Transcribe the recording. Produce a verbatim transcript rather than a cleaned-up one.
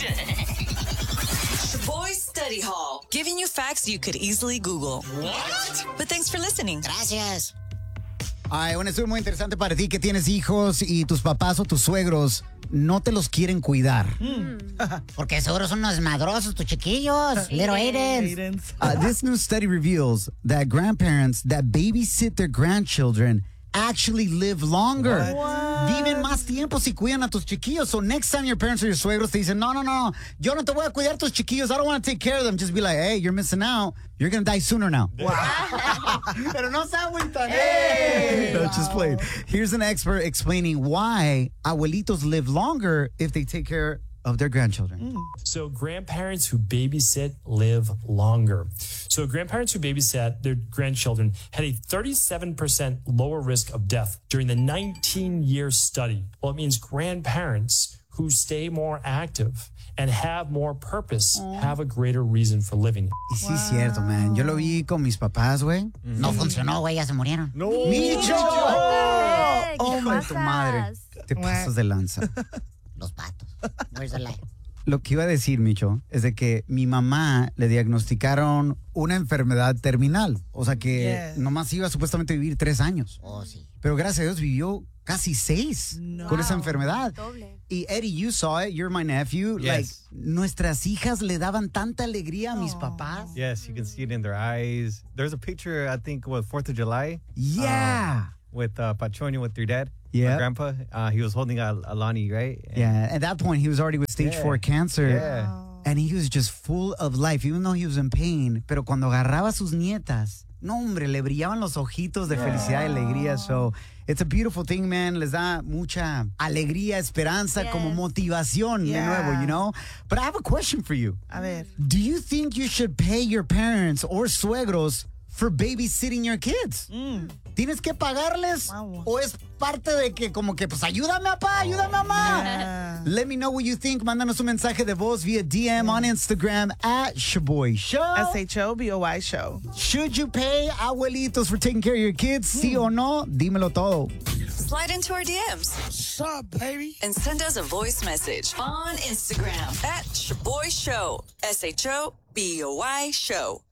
station. Shaboy Study Hall, giving you facts you could easily Google. What? But thanks for listening. Gracias. Ay, un estudio muy interesante para ti que tienes hijos y tus papás o tus suegros no te los quieren cuidar. Mm. Porque seguro son unos madrosos tus chiquillos, little Aidens. Uh, this new study reveals that grandparents that babysit their grandchildren actually live longer. What? Viven más tiempo si cuidan a tus chiquillos. So next time your parents or your suegros te dicen, no, no, no, yo no te voy a cuidar tus chiquillos. I don't want to take care of them. Just be like, hey, you're missing out. You're going to die sooner now. Wow. Pero no se agüitan. Hey! No, just playing. Here's an expert explaining why abuelitos live longer if they take care of their grandchildren. So grandparents who babysit live longer. So grandparents who babysat their grandchildren had a thirty-seven percent lower risk of death during the nineteen-year study. Well, it means grandparents who stay more active and have more purpose have a greater reason for living. Y sí, es cierto, man. Yo lo vi con mis papás, güey. No funcionó, güey, ya se murieron. No. ¡Micho! ¿Qué ¡Oh, de tu madre! pasas? Te pasas de lanza. Los patos. Where's the light? Lo que iba a decir, Micho, es de que mi mamá le diagnosticaron una enfermedad terminal. O sea que Yes. nomás iba supuestamente a vivir tres años. Oh, sí. Pero gracias a Dios vivió casi seis No. con esa Wow, enfermedad. doble. Y Eddie, you saw it, you're my nephew. Yes. Like, nuestras hijas le daban tanta alegría a mis Oh. papás. Yes, you can see it in their eyes. There's a picture, I think, what, fourth of July? Yeah. With uh, Pachoño, with your dad. Yeah. My grandpa. Uh, he was holding a Alani, right? And- Yeah, at that point, he was already with stage Yeah. four cancer. Yeah. And he was just full of life, even though he was in pain. Pero cuando agarraba a sus nietas, no, hombre, le brillaban los ojitos de felicidad y alegría. So, it's a beautiful thing, man. Les da mucha alegría, esperanza, Yes. como motivación de Yeah. nuevo, you know? But I have a question for you. A ver. Do you think you should pay your parents or suegros for babysitting your kids? ¿Tienes que pagarles? Wow. ¿O es parte de que como que, pues, ayúdame, papá, ayúdame, mamá? Yeah. Let me know what you think. Mándanos un mensaje de voz via D M on Instagram at Shaboy Show. S H O B O Y show. Should you pay abuelitos for taking care of your kids? ¿Sí o no? Dímelo todo. Slide into our D Ms. What's up, baby? And send us a voice message on Instagram at Shaboy Show. S H O B O Y Show.